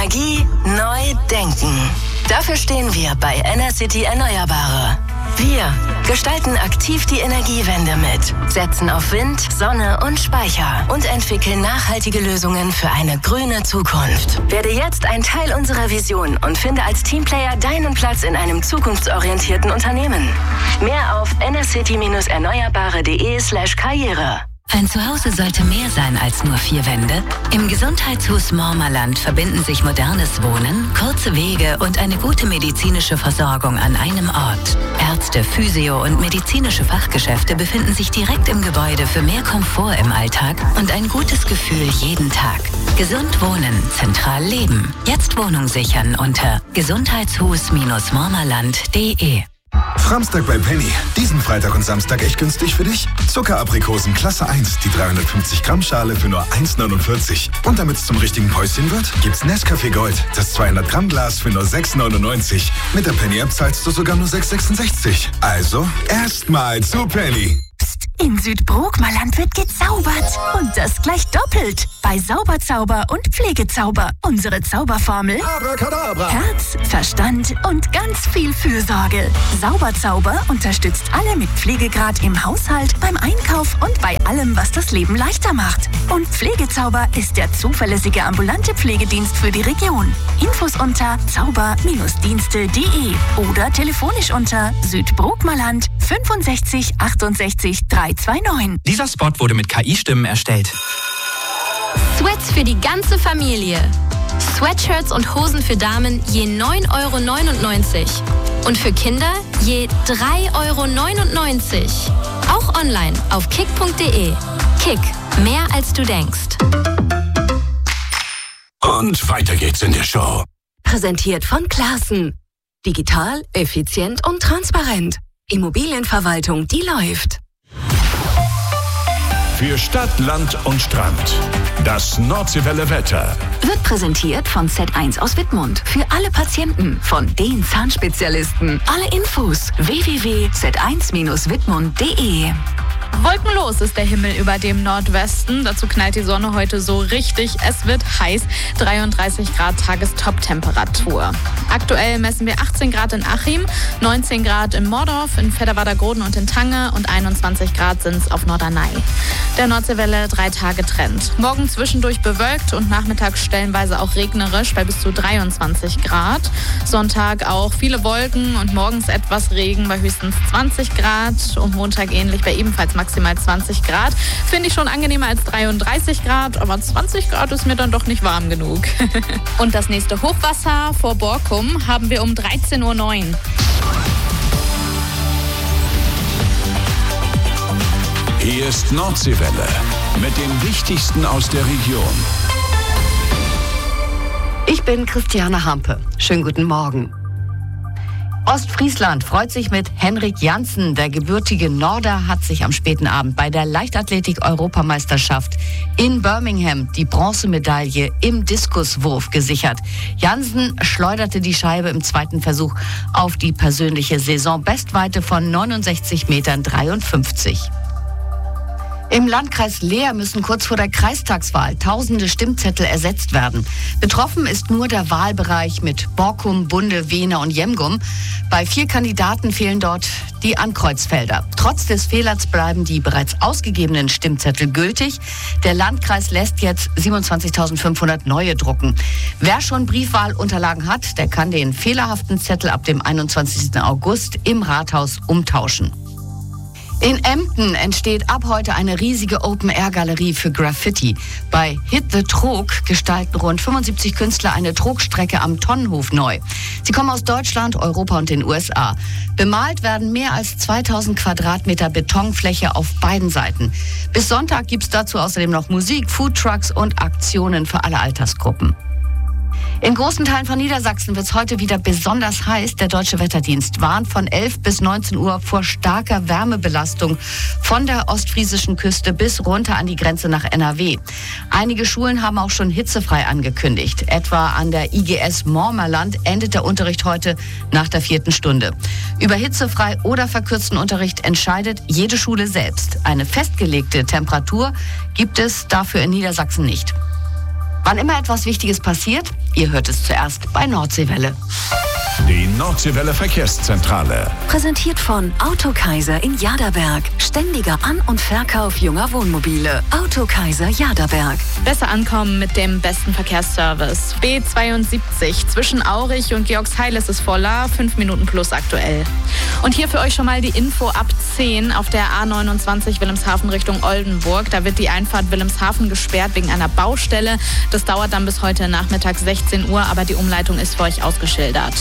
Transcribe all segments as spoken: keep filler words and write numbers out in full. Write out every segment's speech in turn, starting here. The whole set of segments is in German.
Energie neu denken. Dafür stehen wir bei Enercity Erneuerbare. Wir gestalten aktiv die Energiewende mit, setzen auf Wind, Sonne und Speicher und entwickeln nachhaltige Lösungen für eine grüne Zukunft. Werde jetzt ein Teil unserer Vision und finde als Teamplayer deinen Platz in einem zukunftsorientierten Unternehmen. Mehr auf enercity-erneuerbare.de slash Karriere. Ein Zuhause sollte mehr sein als nur vier Wände. Im Gesundheitshus Mormerland verbinden sich modernes Wohnen, kurze Wege und eine gute medizinische Versorgung an einem Ort. Ärzte, Physio- und medizinische Fachgeschäfte befinden sich direkt im Gebäude für mehr Komfort im Alltag und ein gutes Gefühl jeden Tag. Gesund wohnen, zentral leben. Jetzt Wohnung sichern unter gesundheitshus-mormerland punkt de. Framstag bei Penny. Diesen Freitag und Samstag echt günstig für dich? Zuckeraprikosen Klasse eins, die dreihundertfünfzig Gramm Schale für nur eins neunundvierzig. Und damit es zum richtigen Päuschen wird, gibt's Nescafé Gold, das zweihundert Gramm Glas für nur sechs neunundneunzig. Mit der Penny App zahlst du sogar nur sechs sechsundsechzig. Also erstmal zu Penny. Psst, in Südbrookmerland wird gezaubert. Und das gleich doppelt. Bei Sauberzauber und Pflegezauber. Unsere Zauberformel: Abracadabra. Herz, Verstand und ganz viel Fürsorge. Sauberzauber unterstützt alle mit Pflegegrad im Haushalt, beim Einkauf und bei allem, was das Leben leichter macht. Und Pflegezauber ist der zuverlässige ambulante Pflegedienst für die Region. Infos unter zauber Dienste punkt de oder telefonisch unter Südbrookmerland fünfundsechzig achtundsechzig dreihundertneunundzwanzig. Dieser Spot wurde mit K I-Stimmen erstellt. Sweats für die ganze Familie. Sweatshirts und Hosen für Damen je neun Euro neunundneunzig. Und für Kinder je drei Euro neunundneunzig. Auch online auf kick punkt de. Kick, mehr als du denkst. Und weiter geht's in der Show. Präsentiert von Classen. Digital, effizient und transparent. Immobilienverwaltung, die läuft. Für Stadt, Land und Strand. Das Nordseewelle Wetter. Wird präsentiert von Z eins aus Wittmund. Für alle Patienten, von den Zahnspezialisten. Alle Infos w w w punkt z eins Bindestrich wittmund punkt de. Wolkenlos ist der Himmel über dem Nordwesten. Dazu knallt die Sonne heute so richtig. Es wird heiß. dreiunddreißig Grad Tagestop-Temperatur. Aktuell messen wir achtzehn Grad in Achim, neunzehn Grad in Mordorf, in Vedderwader-Groden und in Tange und einundzwanzig Grad sind es auf Norderney. Der Nordseewelle drei Tage Trend. Morgen zwischendurch bewölkt und nachmittags stellenweise auch regnerisch bei bis zu dreiundzwanzig Grad. Sonntag auch viele Wolken und morgens etwas Regen bei höchstens zwanzig Grad. Und Montag ähnlich bei ebenfalls maximal zwanzig Grad. Finde ich schon angenehmer als dreiunddreißig Grad, aber zwanzig Grad ist mir dann doch nicht warm genug. Und das nächste Hochwasser vor Borkum haben wir um dreizehn Uhr neun. Hier ist Nordseewelle mit dem Wichtigsten aus der Region. Ich bin Christiane Hampe. Schönen guten Morgen. Ostfriesland freut sich mit Henrik Janssen. Der gebürtige Norder hat sich am späten Abend bei der Leichtathletik-Europameisterschaft in Birmingham die Bronzemedaille im Diskuswurf gesichert. Janssen schleuderte die Scheibe im zweiten Versuch auf die persönliche Saisonbestweite von neunundsechzig Komma dreiundfünfzig Metern. Im Landkreis Leer müssen kurz vor der Kreistagswahl tausende Stimmzettel ersetzt werden. Betroffen ist nur der Wahlbereich mit Borkum, Bunde, Wehner und Jemgum. Bei vier Kandidaten fehlen dort die Ankreuzfelder. Trotz des Fehlers bleiben die bereits ausgegebenen Stimmzettel gültig. Der Landkreis lässt jetzt siebenundzwanzigtausendfünfhundert neue drucken. Wer schon Briefwahlunterlagen hat, der kann den fehlerhaften Zettel ab dem einundzwanzigsten August im Rathaus umtauschen. In Emden entsteht ab heute eine riesige Open-Air-Galerie für Graffiti. Bei Hit the Trog gestalten rund fünfundsiebzig Künstler eine Trogstrecke am Tonnenhof neu. Sie kommen aus Deutschland, Europa und den U S A. Bemalt werden mehr als zweitausend Quadratmeter Betonfläche auf beiden Seiten. Bis Sonntag gibt es dazu außerdem noch Musik, Foodtrucks und Aktionen für alle Altersgruppen. In großen Teilen von Niedersachsen wird es heute wieder besonders heiß. Der Deutsche Wetterdienst warnt von elf bis neunzehn Uhr vor starker Wärmebelastung von der ostfriesischen Küste bis runter an die Grenze nach N R W. Einige Schulen haben auch schon hitzefrei angekündigt. Etwa an der I G S Mormerland endet der Unterricht heute nach der vierten Stunde. Über hitzefrei oder verkürzten Unterricht entscheidet jede Schule selbst. Eine festgelegte Temperatur gibt es dafür in Niedersachsen nicht. Wann immer etwas Wichtiges passiert, ihr hört es zuerst bei Nordseewelle. Die Nordseewelle Verkehrszentrale. Präsentiert von Autokaiser in Jaderberg. Ständiger An- und Verkauf junger Wohnmobile. Autokaiser Jaderberg. Besser ankommen mit dem besten Verkehrsservice. B zweiundsiebzig zwischen Aurich und Georgsheil ist es voller, fünf Minuten plus aktuell. Und hier für euch schon mal die Info ab zehn auf der A neunundzwanzig Wilhelmshaven Richtung Oldenburg. Da wird die Einfahrt Wilhelmshaven gesperrt wegen einer Baustelle. Das dauert dann bis heute Nachmittag sechzehn Uhr, aber die Umleitung ist für euch ausgeschildert.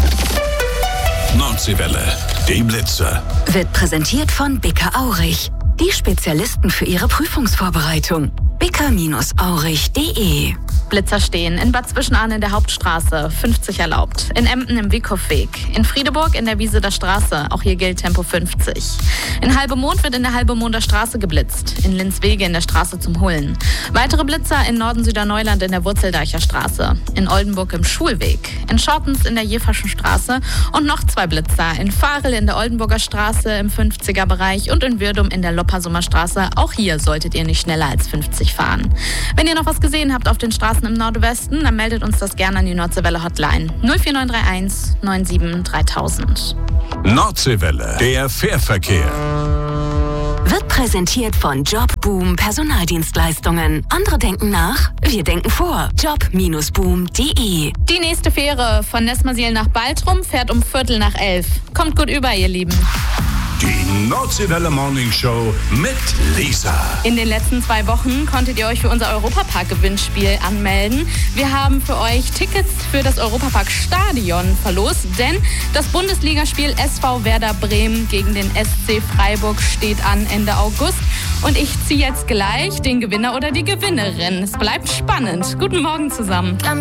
Nordseewelle, die Blitze. Wird präsentiert von Bicker Aurich. Die Spezialisten für ihre Prüfungsvorbereitung. bicker Aurich punkt de. Blitzer stehen in Bad Zwischenahn in der Hauptstraße, fünfzig erlaubt. In Emden im Wiekhofweg. In Friedeburg in der Wieseler Straße, auch hier gilt Tempo fünfzig. In Halbemond wird in der Halbemonder Straße geblitzt. In Linzwege in der Straße zum Hullen. Weitere Blitzer in Norden-Süderneuland in der Wurzeldeicher Straße. In Oldenburg im Schulweg. In Schortens in der Jeverschen Straße. Und noch zwei Blitzer in Farel in der Oldenburger Straße im fünfziger Bereich und in Würdum in der Loppersummer Straße. Auch hier solltet ihr nicht schneller als fünfzig fahren. Wenn ihr noch was gesehen habt auf den Straßen im Nordwesten, dann meldet uns das gerne an die Nordseewelle Hotline null vier neun drei eins neun sieben dreitausend. Nordseewelle, der Fährverkehr. Wird präsentiert von Jobboom Personaldienstleistungen. Andere denken nach, wir denken vor. job Bindestrich boom punkt de. Die nächste Fähre von Nesmersiel nach Baltrum fährt um Viertel nach elf. Kommt gut über, ihr Lieben. Die Nordseewelle Morning Show mit Lisa. In den letzten zwei Wochen konntet ihr euch für unser Europapark-Gewinnspiel anmelden. Wir haben für euch Tickets für das Europapark-Stadion verlost, denn das Bundesligaspiel S V Werder Bremen gegen den S C Freiburg steht an Ende August. Und ich ziehe jetzt gleich den Gewinner oder die Gewinnerin. Es bleibt spannend. Guten Morgen zusammen.